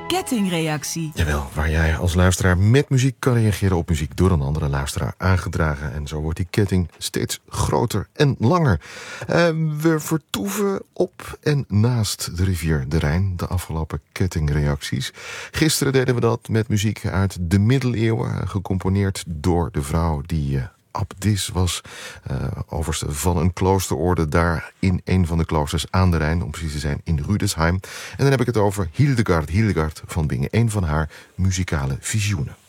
kettingreactie. Jawel, waar jij als luisteraar met muziek kan reageren op muziek door een andere luisteraar aangedragen. En zo wordt die ketting steeds groter en langer. We vertoeven op en naast de rivier de Rijn, de afgelopen kettingreacties. Gisteren deden we dat met muziek uit de middeleeuwen, gecomponeerd door de vrouw die abdis was, overste van een kloosterorde daar in een van de kloosters aan de Rijn, om precies te zijn in Rüdesheim. En dan heb ik het over Hildegard van Bingen, een van haar muzikale visioenen.